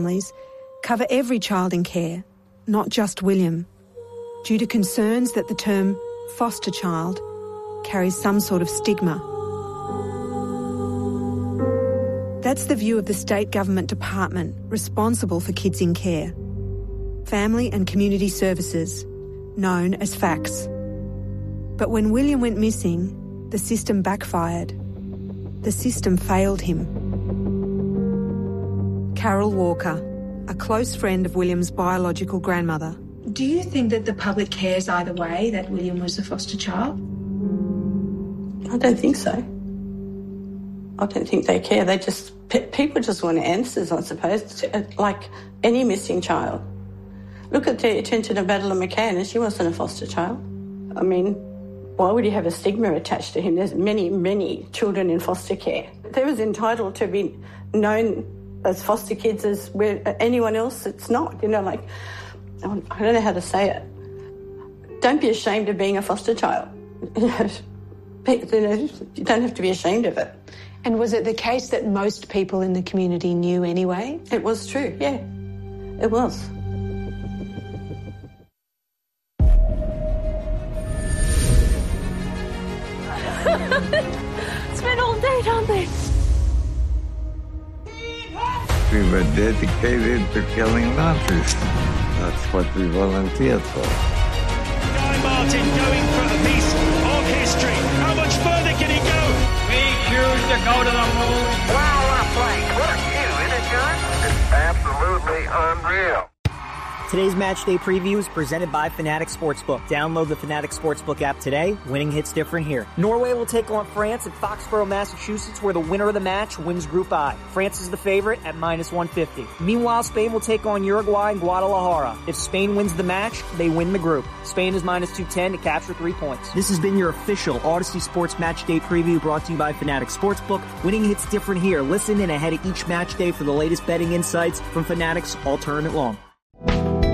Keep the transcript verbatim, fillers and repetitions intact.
families cover every child in care, not just William, due to concerns that the term foster child carries some sort of stigma. That's the view of the state government department responsible for kids in care, Family and Community Services, known as FACS. But when William went missing, the system backfired. The system failed him. Carol Walker, a close friend of William's biological grandmother. Do you think that the public cares either way, that William was a foster child? I don't think so. I don't think they care. They just, people just want answers, I suppose, to, like any missing child. Look at the attention of Madeleine McCann, and she wasn't a foster child. I mean, why would he have a stigma attached to him? There's many, many children in foster care. They're as entitled to be known as foster kids as where anyone else it's not. You know, like, I don't know how to say it. Don't be ashamed of being a foster child. You know, you don't have to be ashamed of it. And was it the case that most people in the community knew anyway? It was true, yeah. It was. It's been all day, don't they? We were dedicated to killing Nazis. That's what we volunteered for. Guy Martin going for a piece of history. How much further can he go? We choose to go to the moon. Wow, what a flight. What a view, isn't it, John? It's absolutely unreal. Today's match day preview is presented by Fanatic Sportsbook. Download the Fanatic Sportsbook app today. Winning hits different here. Norway will take on France at Foxborough, Massachusetts, where the winner of the match wins Group I. France is the favorite at minus one fifty. Meanwhile, Spain will take on Uruguay in Guadalajara. If Spain wins the match, they win the group. Spain is minus two ten to capture three points. This has been your official Odyssey Sports Match Day preview brought to you by Fanatic Sportsbook. Winning hits different here. Listen in ahead of each match day for the latest betting insights from Fanatic's Alternate Long.